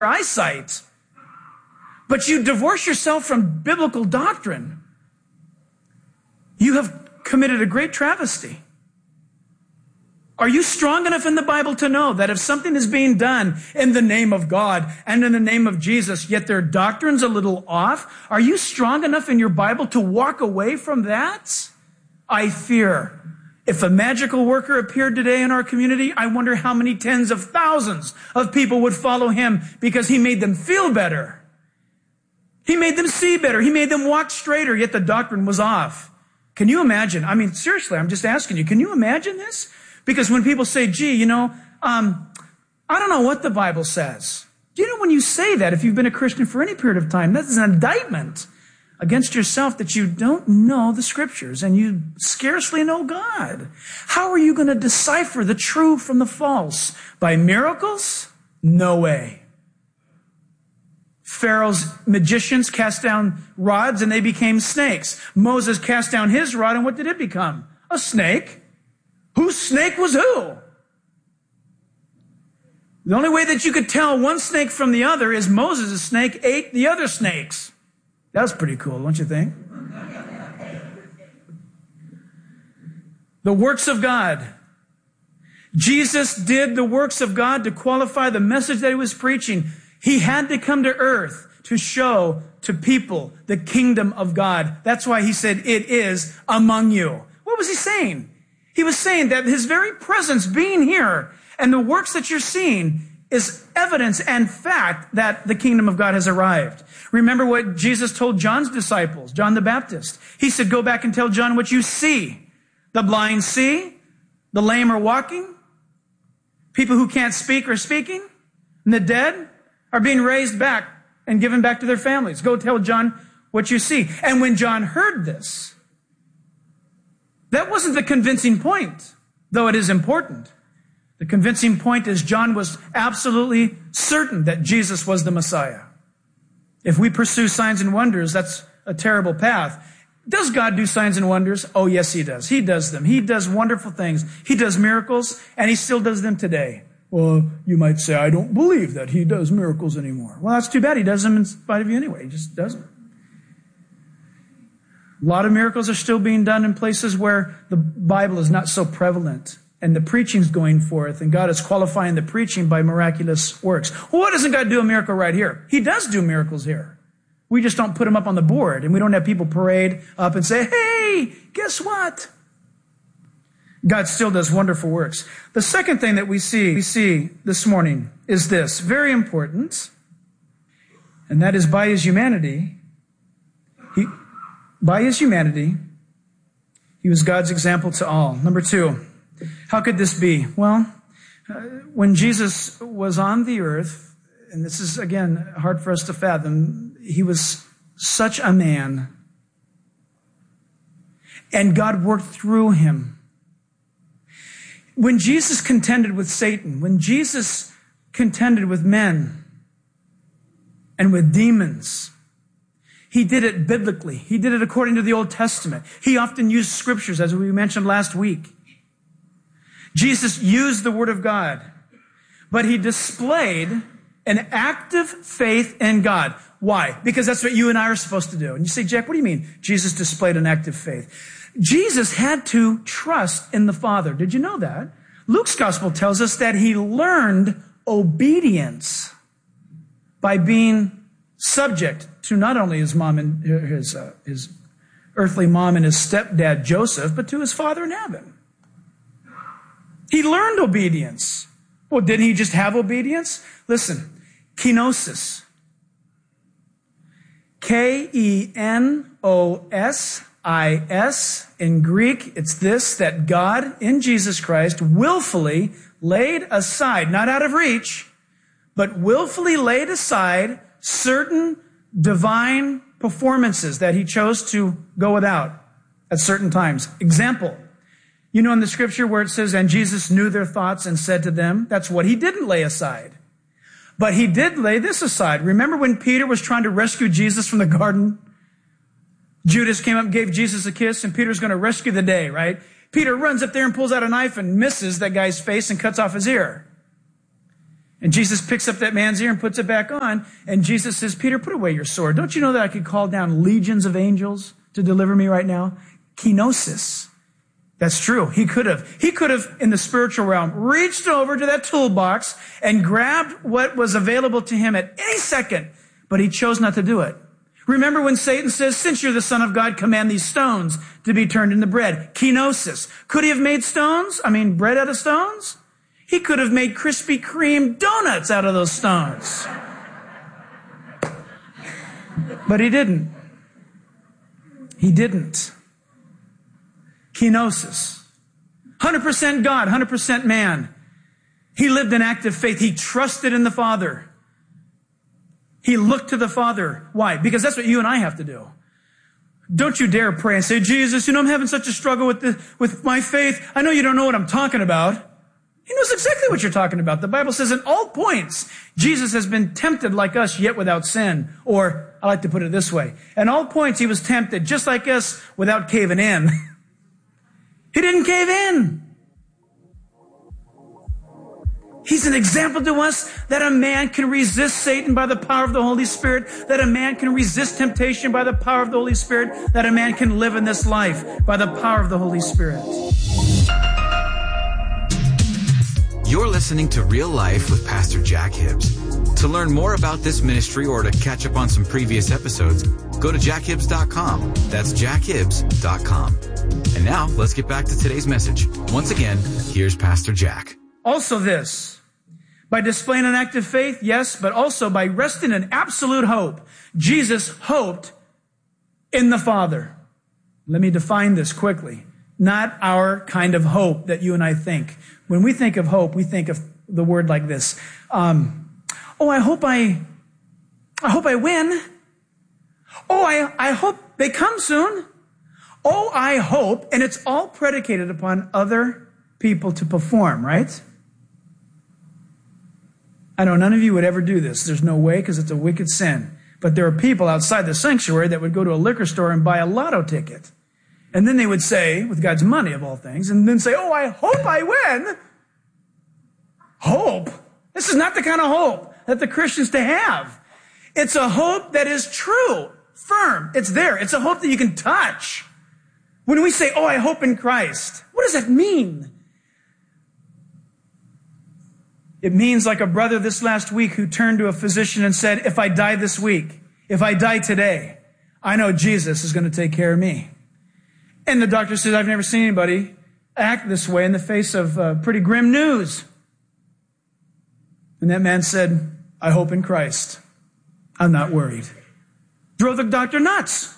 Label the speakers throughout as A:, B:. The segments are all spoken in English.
A: eyesight, but you divorce yourself from biblical doctrine, you have committed a great travesty. Are you strong enough in the Bible to know that if something is being done in the name of God and in the name of Jesus, yet their doctrine's a little off, are you strong enough in your Bible to walk away from that? I fear. If a magical worker appeared today in our community, I wonder how many tens of thousands of people would follow him because he made them feel better. He made them see better. He made them walk straighter, yet the doctrine was off. Can you imagine? I mean, seriously, I'm just asking you, can you imagine this? Because when people say, gee, I don't know what the Bible says. Do you know when you say that, if you've been a Christian for any period of time, that's an indictment against yourself that you don't know the scriptures and you scarcely know God. How are you going to decipher the true from the false? By miracles? No way. Pharaoh's magicians cast down rods and they became snakes. Moses cast down his rod and what did it become? A snake. Whose snake was who? The only way that you could tell one snake from the other is Moses' snake ate the other snakes. That was pretty cool, don't you think? The works of God. Jesus did the works of God to qualify the message that he was preaching. He had to come to earth to show to people the kingdom of God. That's why he said, it is among you. What was he saying? He was saying that his very presence being here and the works that you're seeing is evidence and fact that the kingdom of God has arrived. Remember what Jesus told John's disciples, John the Baptist. He said, go back and tell John what you see. The blind see, the lame are walking, people who can't speak are speaking, and the dead are being raised back and given back to their families. Go tell John what you see. And when John heard this, that wasn't the convincing point, though it is important. The convincing point is John was absolutely certain that Jesus was the Messiah. If we pursue signs and wonders, that's a terrible path. Does God do signs and wonders? Oh, yes, he does. He does them. He does wonderful things. He does miracles, and he still does them today. Well, you might say, I don't believe that he does miracles anymore. Well, that's too bad. He does them in spite of you anyway. He just doesn't. A lot of miracles are still being done in places where the Bible is not so prevalent and the preaching's going forth and God is qualifying the preaching by miraculous works. Well, why doesn't God do a miracle right here? He does do miracles here. We just don't put them up on the board and we don't have people parade up and say, hey, guess what? God still does wonderful works. The second thing that we see this morning is this, very important, and that is by his humanity, he was God's example to all. Number two, how could this be? Well, when Jesus was on the earth, and this is, again, hard for us to fathom, he was such a man. And God worked through him. When Jesus contended with Satan, when Jesus contended with men and with demons, he did it biblically. He did it according to the Old Testament. He often used scriptures, as we mentioned last week. Jesus used the Word of God, but he displayed an active faith in God. Why? Because that's what you and I are supposed to do. And you say, Jack, what do you mean Jesus displayed an active faith? Jesus had to trust in the Father. Did you know that? Luke's gospel tells us that he learned obedience by being subject to not only his mom and his earthly mom and his stepdad Joseph, but to his Father in heaven. He learned obedience. Well, didn't he just have obedience? Listen, kenosis. K-E-N-O-S-I-S. In Greek, it's this, that God in Jesus Christ willfully laid aside, not out of reach, but willfully laid aside certain divine performances that he chose to go without at certain times. Example, you know in the scripture where it says, and Jesus knew their thoughts and said to them, that's what he didn't lay aside. But he did lay this aside. Remember when Peter was trying to rescue Jesus from the garden? Judas came up and gave Jesus a kiss, and Peter's going to rescue the day, right? Peter runs up there and pulls out a knife and misses that guy's face and cuts off his ear. And Jesus picks up that man's ear and puts it back on. And Jesus says, Peter, put away your sword. Don't you know that I could call down legions of angels to deliver me right now? Kenosis. That's true. He could have, in the spiritual realm, reached over to that toolbox and grabbed what was available to him at any second, but he chose not to do it. Remember when Satan says, since you're the Son of God, command these stones to be turned into bread. Kenosis. Could he have made bread out of stones? He could have made Krispy Kreme donuts out of those stones. But he didn't. He didn't. Kenosis. 100% God, 100% man. He lived in active faith. He trusted in the Father. He looked to the Father. Why? Because that's what you and I have to do. Don't you dare pray and say, Jesus, I'm having such a struggle with my faith. I know you don't know what I'm talking about. He knows exactly what you're talking about. The Bible says in all points, Jesus has been tempted like us, yet without sin. Or, I like to put it this way. In all points, he was tempted just like us without caving in. He didn't cave in. He's an example to us that a man can resist Satan by the power of the Holy Spirit, that a man can resist temptation by the power of the Holy Spirit, that a man can live in this life by the power of the Holy Spirit.
B: You're listening to Real Life with Pastor Jack Hibbs. To learn more about this ministry or to catch up on some previous episodes, go to jackhibbs.com. That's jackhibbs.com. And now, let's get back to today's message. Once again, here's Pastor Jack.
A: Also this, by displaying an active faith, yes, but also by resting in absolute hope. Jesus hoped in the Father. Let me define this quickly. Not our kind of hope that you and I think. When we think of hope, we think of the word like this. I hope I win. I hope they come soon. I hope, and it's all predicated upon other people to perform, right? I know none of you would ever do this. There's no way, because it's a wicked sin. But there are people outside the sanctuary that would go to a liquor store and buy a lotto ticket. And then they would say, with God's money of all things, and then say, I hope I win. Hope? This is not the kind of hope that the Christians to have. It's a hope that is true, firm. It's there. It's a hope that you can touch. When we say, I hope in Christ, what does that mean? It means like a brother this last week who turned to a physician and said, if I die this week, if I die today, I know Jesus is going to take care of me. And the doctor says, I've never seen anybody act this way in the face of pretty grim news. And that man said, I hope in Christ. I'm not worried. Drove the doctor nuts.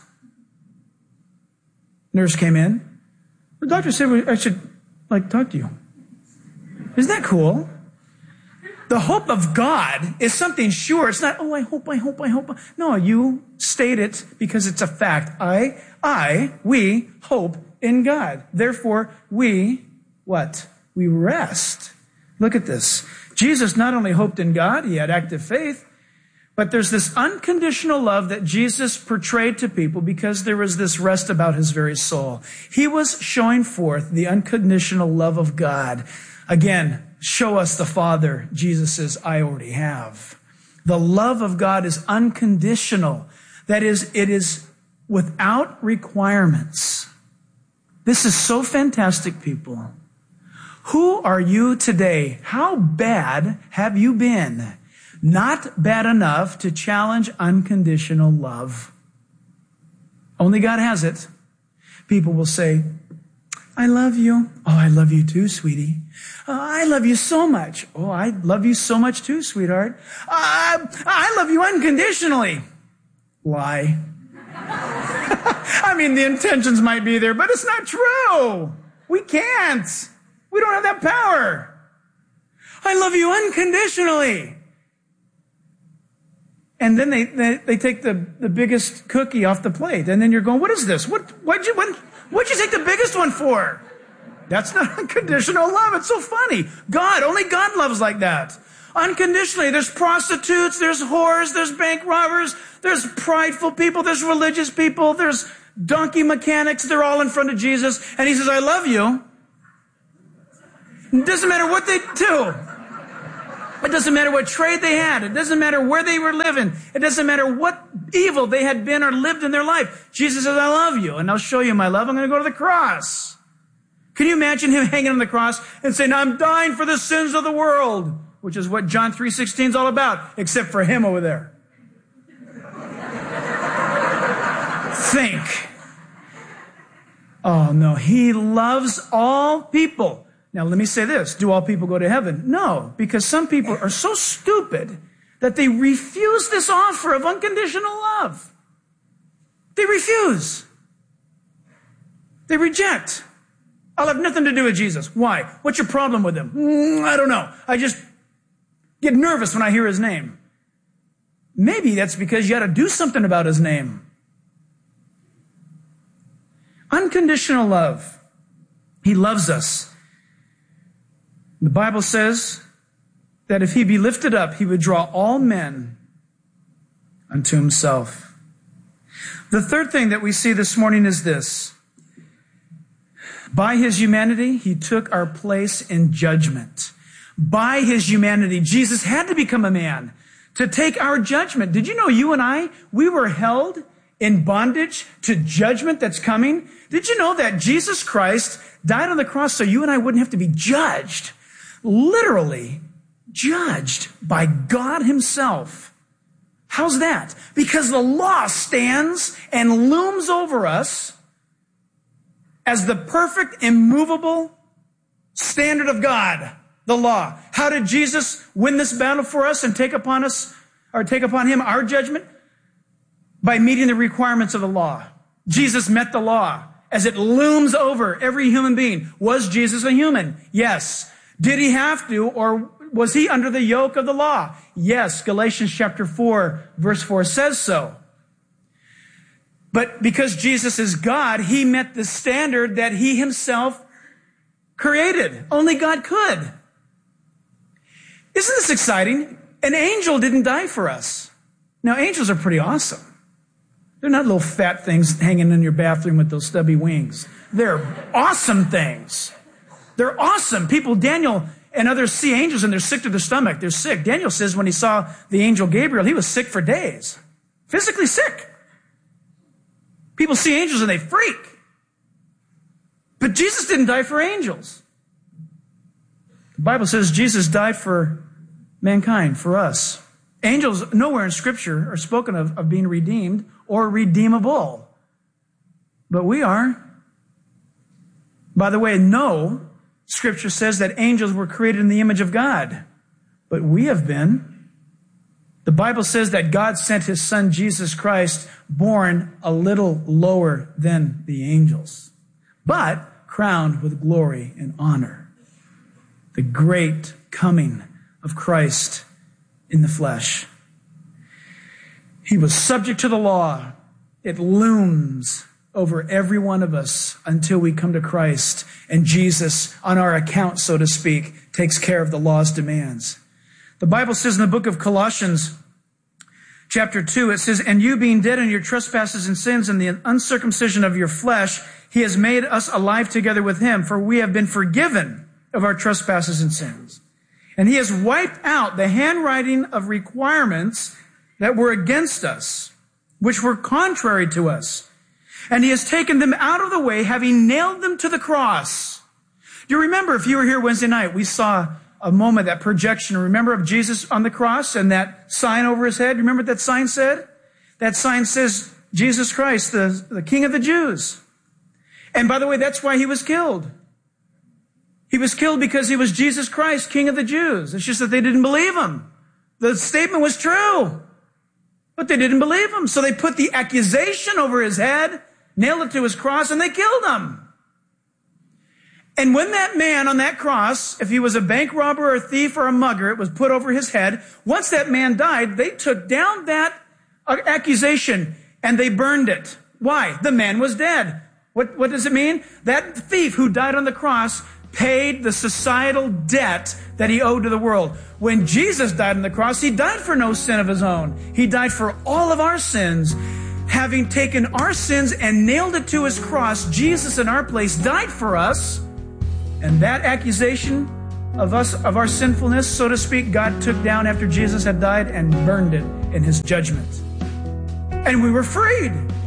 A: Nurse came in. The doctor said, I should talk to you. Isn't that cool? The hope of God is something sure. It's not, I hope. No, you state it because it's a fact. We hope in God. Therefore, we rest. Look at this. Jesus not only hoped in God, he had active faith, but there's this unconditional love that Jesus portrayed to people because there was this rest about his very soul. He was showing forth the unconditional love of God. Again, show us the Father. Jesus says, I already have. The love of God is unconditional. That is, it is without requirements. This is so fantastic, people. Who are you today? How bad have you been? Not bad enough to challenge unconditional love. Only God has it. People will say, I love you. I love you too, sweetie. I love you so much. I love you so much too, sweetheart. I love you unconditionally. Lie. The intentions might be there, but it's not true. We can't. We don't have that power. I love you unconditionally. And then they take the biggest cookie off the plate. And then you're going, what is this? What'd you take the biggest one for? That's not unconditional love. It's so funny. Only God loves like that. Unconditionally. There's prostitutes, there's whores, there's bank robbers, there's prideful people, there's religious people, there's donkey mechanics. They're all in front of Jesus. And he says, I love you. It doesn't matter what they do. It doesn't matter what trade they had. It doesn't matter where they were living. It doesn't matter what evil they had been or lived in their life. Jesus says, I love you, and I'll show you my love. I'm going to go to the cross. Can you imagine him hanging on the cross and saying, I'm dying for the sins of the world, which is what John 3:16 is all about, except for him over there. Think. Oh, no, he loves all people. Now, let me say this. Do all people go to heaven? No, because some people are so stupid that they refuse this offer of unconditional love. They refuse. They reject. I'll have nothing to do with Jesus. Why? What's your problem with him? I don't know. I just get nervous when I hear his name. Maybe that's because you got to do something about his name. Unconditional love. He loves us. The Bible says that if he be lifted up, he would draw all men unto himself. The third thing that we see this morning is this. By his humanity, he took our place in judgment. By his humanity, Jesus had to become a man to take our judgment. Did you know you and I, we were held in bondage to judgment that's coming? Did you know that Jesus Christ died on the cross so you and I wouldn't have to be judged? Literally judged by God himself. How's that? Because the law stands and looms over us as the perfect, immovable standard of God, the law. How did Jesus win this battle for us and take upon him our judgment? By meeting the requirements of the law. Jesus met the law as it looms over every human being. Was Jesus a human? Yes. Did he have to, or was he under the yoke of the law? Yes. Galatians chapter 4, verse 4 says so. But because Jesus is God, he met the standard that he himself created. Only God could. Isn't this exciting? An angel didn't die for us. Now, angels are pretty awesome. They're not little fat things hanging in your bathroom with those stubby wings. They're awesome things. They're awesome. People, Daniel and others see angels and they're sick to their stomach. They're sick. Daniel says when he saw the angel Gabriel, he was sick for days. Physically sick. People see angels and they freak. But Jesus didn't die for angels. The Bible says Jesus died for mankind, for us. Angels, nowhere in Scripture are spoken of being redeemed or redeemable. But we are. By the way, no, Scripture says that angels were created in the image of God. But we have been. The Bible says that God sent his Son, Jesus Christ, born a little lower than the angels, but crowned with glory and honor. The great coming of Christ in the flesh. He was subject to the law. It looms over every one of us until we come to Christ, and Jesus, on our account, so to speak, takes care of the law's demands. The Bible says in the book of Colossians, chapter 2, it says, and you being dead in your trespasses and sins and the uncircumcision of your flesh, he has made us alive together with him, for we have been forgiven of our trespasses and sins. And he has wiped out the handwriting of requirements that were against us, which were contrary to us. And he has taken them out of the way, having nailed them to the cross. Do you remember, if you were here Wednesday night, we saw a moment, that projection, remember, of Jesus on the cross and that sign over his head? Remember what that sign said? That sign says, Jesus Christ, the King of the Jews. And by the way, that's why he was killed. He was killed because he was Jesus Christ, King of the Jews. It's just that they didn't believe him. The statement was true, but they didn't believe him. So they put the accusation over his head, nailed it to his cross, and they killed him. And when that man on that cross, if he was a bank robber or a thief or a mugger, it was put over his head. Once that man died, they took down that accusation and they burned it. Why? The man was dead. What does it mean? That thief who died on the cross paid the societal debt that he owed to the world. When Jesus died on the cross, he died for no sin of his own. He died for all of our sins. Having taken our sins and nailed it to his cross, Jesus in our place died for us. And that accusation of our sinfulness, so to speak, God took down after Jesus had died and burned it in his judgment. And we were freed.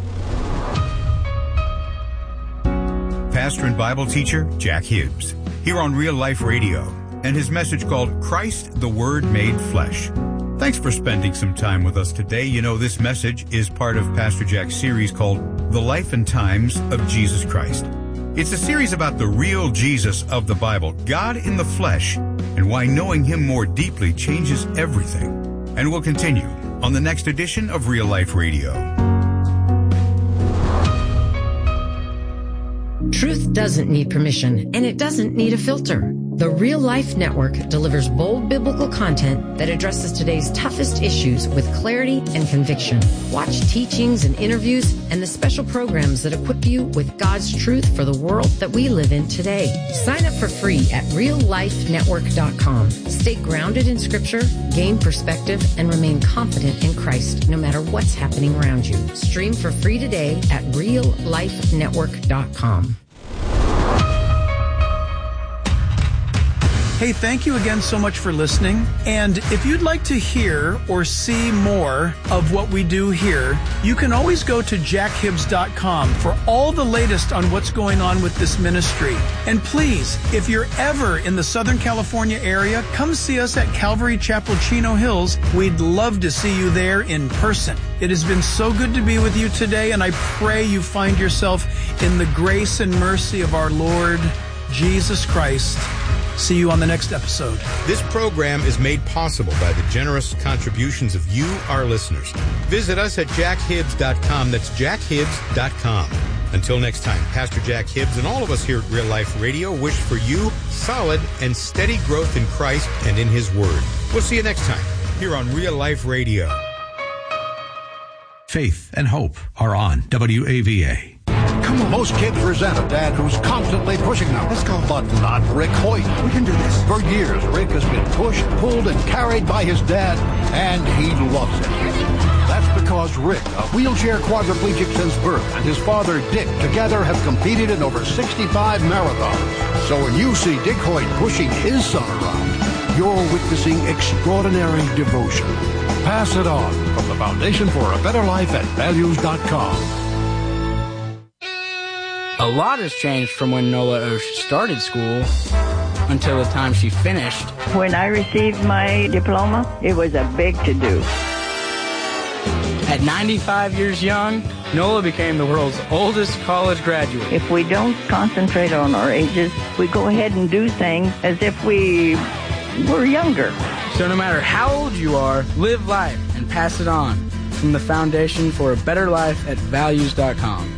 C: Pastor and Bible teacher Jack Hibbs, here on Real Life Radio, and his message called Christ the Word Made Flesh. Thanks for spending some time with us today. You know, this message is part of Pastor Jack's series called The Life and Times of Jesus Christ. It's a series about the real Jesus of the Bible, God in the flesh, and why knowing him more deeply changes everything. And we'll continue on the next edition of Real Life Radio.
D: Truth doesn't need permission, and it doesn't need a filter. The Real Life Network delivers bold biblical content that addresses today's toughest issues with clarity and conviction. Watch teachings and interviews and the special programs that equip you with God's truth for the world that we live in today. Sign up for free at reallifenetwork.com. Stay grounded in Scripture, gain perspective, and remain confident in Christ no matter what's happening around you. Stream for free today at reallifenetwork.com.
A: Hey, thank you again so much for listening. And if you'd like to hear or see more of what we do here, you can always go to jackhibbs.com for all the latest on what's going on with this ministry. And please, if you're ever in the Southern California area, come see us at Calvary Chapel, Chino Hills. We'd love to see you there in person. It has been so good to be with you today, and I pray you find yourself in the grace and mercy of our Lord Jesus Christ. See you on the next episode.
C: This program is made possible by the generous contributions of you, our listeners. Visit us at jackhibbs.com. That's jackhibbs.com. Until next time, Pastor Jack Hibbs and all of us here at Real Life Radio wish for you solid and steady growth in Christ and in His Word. We'll see you next time here on Real Life Radio.
E: Faith and hope are on WAVA.
F: Come on. Most kids resent a dad who's constantly pushing them. Let's go. But not Rick Hoyt. We can do this. For years, Rick has been pushed, pulled, and carried by his dad, and he loves it. That's because Rick, a wheelchair quadriplegic since birth, and his father, Dick, together have competed in over 65 marathons. So when you see Dick Hoyt pushing his son around, you're witnessing extraordinary devotion. Pass it on from the Foundation for a Better Life at values.com.
G: A lot has changed from when Nola Osh started school until the time she finished.
H: When I received my diploma, it was a big to-do.
G: At 95 years young, Nola became the world's oldest college graduate.
H: If we don't concentrate on our ages, we go ahead and do things as if we were younger.
G: So no matter how old you are, live life and pass it on. From the Foundation for a Better Life at values.com.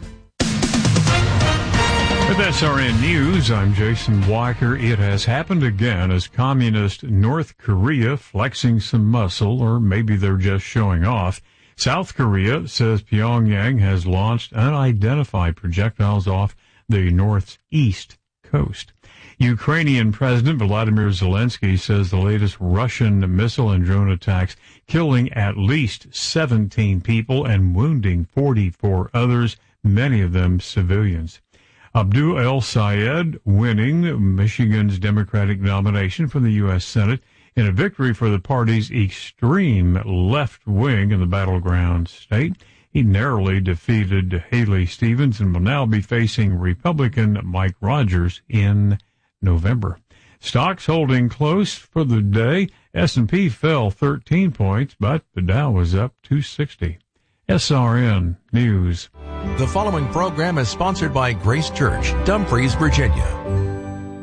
I: With SRN News, I'm Jason Weicker. It has happened again as communist North Korea flexing some muscle, or maybe they're just showing off. South Korea says Pyongyang has launched unidentified projectiles off the northeast coast. Ukrainian President Volodymyr Zelensky says the latest Russian missile and drone attacks killing at least 17 people and wounding 44 others, many of them civilians. Abdul El-Sayed winning Michigan's Democratic nomination for the U.S. Senate in a victory for the party's extreme left wing in the battleground state. He narrowly defeated Haley Stevens and will now be facing Republican Mike Rogers in November. Stocks holding close for the day. S&P fell 13 points, but the Dow was up 260. SRN News.
E: The following program is sponsored by Grace Church, Dumfries, Virginia.